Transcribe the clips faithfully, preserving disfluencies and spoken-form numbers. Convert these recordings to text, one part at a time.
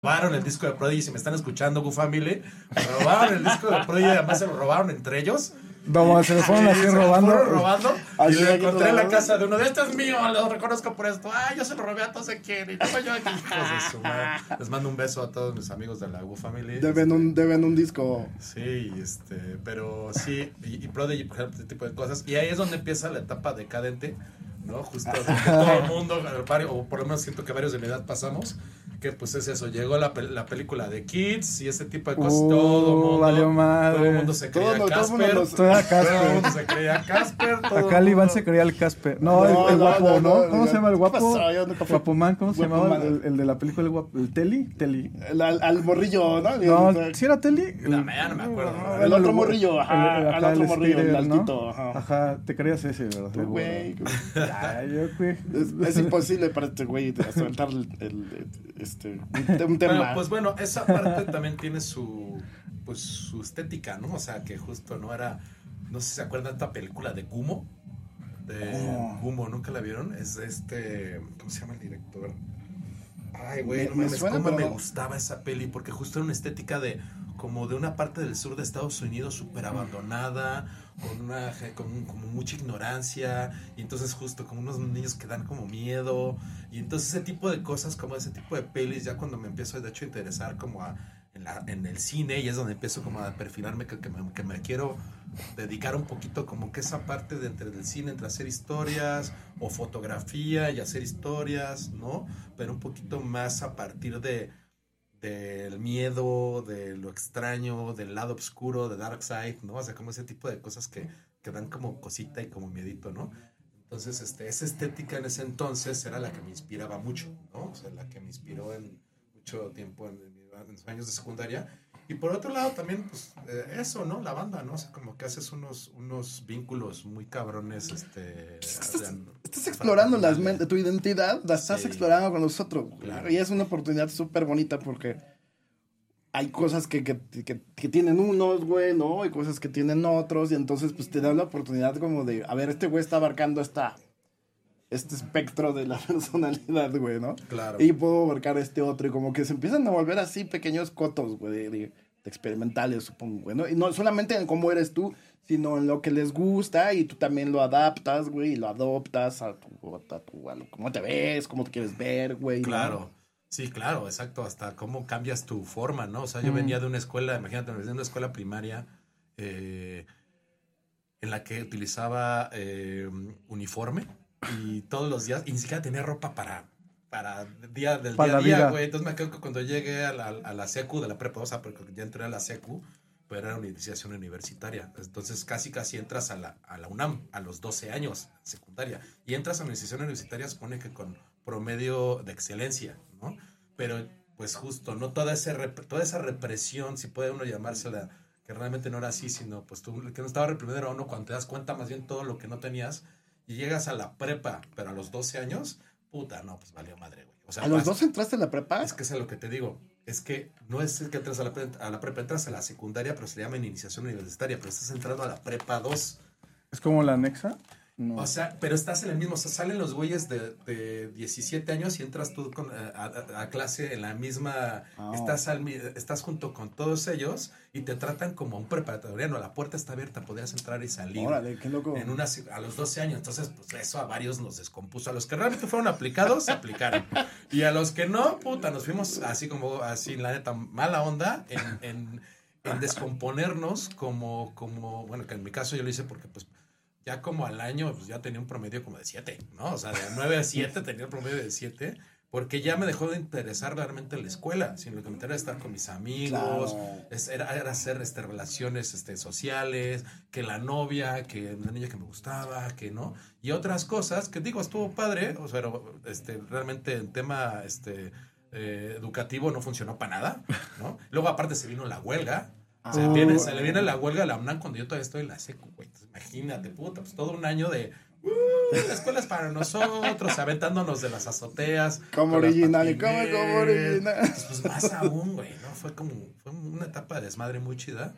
robaron el disco de Prodigy. Si me están escuchando, Gu Family, me robaron el disco de Prodigy. Además, se lo robaron entre ellos. No, se lo fueron así se robando. Lo fueron robando. Así Y lo de encontré en que la lo- casa de uno. De este es mío, lo reconozco por esto. Ah, yo se lo robé a todos sé quién. Y luego yo aquí. Hijos de su madre. Les mando un beso a todos mis amigos de la Gu Family. Deben un, deben un disco. Sí, este, pero sí, y, y Prodigy, por ejemplo, este tipo de cosas. Y ahí es donde empieza la etapa decadente, ¿no? Justo que todo el mundo, varios, o por lo menos siento que varios de mi edad pasamos, que pues es eso, llegó la, pel- la película de Kids y ese tipo de cosas, Uh, todo el mundo, valió madre. todo el mundo se creía Todo- todo el Casper, mundo nos- Todo era todo el Casper. mundo se creía Casper, todo Acá el el Iván mundo- se creía el Casper. No, el, No, el no, guapo, no, ¿no? no, ¿Cómo se llama el ¿qué guapo? pasó? Yo nunca fui- Guapomán, ¿cómo se Guapomán. llamaba? El, el de la película, el guapo. ¿El Teli? Teli. El- al, al morrillo, ¿no? No, El- ¿sí era Teli? No, ya no me acuerdo. El Era otro el- morrillo, ajá, el- el acá otro morrillo, el skater, ¿no? altito, ajá. Ajá, te creías ese, ¿verdad? Tú, güey. Ay, yo, güey. Es, es imposible para este güey aventar el, el- este, un, un tema. Pero pues bueno, esa parte también tiene su pues su estética, ¿no? O sea, que justo no era, no sé si se acuerdan de esta película de Gumo, de Gumo. Gumo, ¿nunca la vieron? Es este, ¿cómo se llama el director? Ay, güey, Me- no me mames, suena, cómo pero me no. gustaba esa peli, porque justo era una estética de como de una parte del sur de Estados Unidos súper abandonada, con una ge- con como mucha ignorancia, y entonces justo como unos niños que dan como miedo, y entonces ese tipo de cosas, como ese tipo de pelis, ya cuando me empiezo de hecho a interesar como a, en, la, en el cine, y es donde empiezo como a perfilarme que, que, me, que me quiero dedicar un poquito como que esa parte de entre el cine, entre hacer historias o fotografía y hacer historias, ¿no? Pero un poquito más a partir de del miedo, de lo extraño, del lado oscuro, de Dark Side, ¿no? O sea, como ese tipo de cosas que, que dan como cosita y como miedito, ¿no? Entonces, este, esa estética en ese entonces era la que me inspiraba mucho, ¿no? O sea, la que me inspiró en mucho tiempo en, en, en los años de secundaria. Y por otro lado también, pues, eh, eso, ¿no? La banda, ¿no? O sea, como que haces unos, unos vínculos muy cabrones, este... Estás, o sea, estás explorando las fraternales. mentes, tu identidad, la estás Sí. explorando con nosotros. Güey. Claro. Y es una oportunidad súper bonita porque hay cosas que, que, que, que tienen unos, güey, ¿no? Hay cosas que tienen otros. Y entonces, pues te da la oportunidad como de, a ver, este güey está abarcando esta, este espectro de la personalidad, güey, ¿no? Claro. Y puedo abarcar este otro. Y como que se empiezan a volver así pequeños cotos, güey, de, de- de experimentales, supongo, güey, ¿no? Y no solamente en cómo eres tú, sino en lo que les gusta y tú también lo adaptas, güey, y lo adoptas a tu, a tu, a lo, cómo te ves, cómo te quieres ver, güey. ¿no? Claro, sí, claro, exacto, hasta cómo cambias tu forma, ¿no? O sea, yo Mm. venía venía de una escuela, imagínate, venía de una escuela primaria eh, en la que utilizaba eh, uniforme y todos los días, y ni siquiera tenía ropa para, para el día del Para día a la día, vida. güey. Entonces me acuerdo que cuando llegué a la, a la secu de la prepa, o sea, porque ya entré a la secu, pero era una iniciación universitaria. Entonces casi casi entras a la, a la UNAM a los doce años, secundaria. Y entras a una iniciación universitaria, supone que con promedio de excelencia, ¿no? Pero pues justo, ¿no? Toda, ese rep- toda esa represión, si puede uno llamársela, que realmente no era así, sino pues tú, que no estaba reprimido era uno cuando te das cuenta más bien todo lo que no tenías y llegas a la prepa, pero a los doce años, puta, no, pues valió madre, güey. O sea, ¿A los vas- dos entraste en la prepa? es que es lo que te digo. Es que no es que entras a la, pre- a la prepa, entras a la secundaria, pero se le llama iniciación universitaria, pero estás entrando a la prepa dos. ¿Es como la anexa? No. O sea, pero estás en el mismo, o sea, salen los güeyes de, de diecisiete años y entras tú con, a, a- a clase en la misma, Oh. estás, al, mi- estás junto con todos ellos y te tratan como un preparatoriano, la puerta está abierta, podrías entrar y salir. Órale, qué loco. En una, a los doce años, entonces pues eso a varios nos descompuso, a los que realmente fueron aplicados, se aplicaron, y a los que no, puta, nos fuimos así como, así la neta, mala onda, en, en, en descomponernos como, como, bueno, que en mi caso yo lo hice porque pues ya como al año, pues ya tenía un promedio como de siete, ¿no? O sea, de nueve a siete tenía el promedio de siete, porque ya me dejó de interesar realmente la escuela, sino lo que me interesaba era estar con mis amigos, Claro. es- era, era hacer este, relaciones este, sociales, que la novia, que la niña que me gustaba, que no, y otras cosas que digo, estuvo padre, o sea, pero este, realmente en tema este, eh, educativo no funcionó para nada, ¿no? Luego aparte se vino la huelga. Se, Ah. viene, se le viene la huelga a la UNAM cuando yo todavía estoy en la secu, güey. Entonces, imagínate, puta, pues todo un año de uh, la escuela es para nosotros, aventándonos de las azoteas. Como con las original, y como, patinetas. como original. Entonces, pues más aún, güey, ¿no? Fue como, fue una etapa de desmadre muy chida.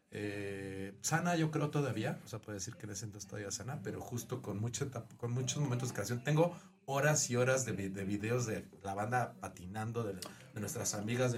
Eh, sana, yo creo todavía, o sea, puedo decir que en ese entonces todavía sana, pero justo con, mucha etapa, con muchos momentos de creación. Tengo horas y horas de, vi- de videos de la banda patinando, de, de nuestras amigas, de